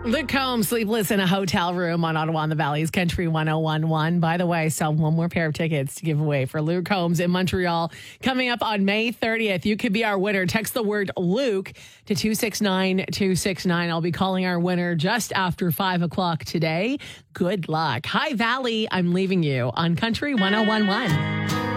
Luke Combs, Sleepless in a Hotel Room on Ottawa and the Valley's Country 1011. By the way, still one more pair of tickets to give away for Luke Combs in Montreal coming up on May 30th. You could be our winner. Text the word Luke to 269-269. I'll be calling our winner just after 5 o'clock today. Good luck. Hi, Valley. I'm leaving you on Country 1011.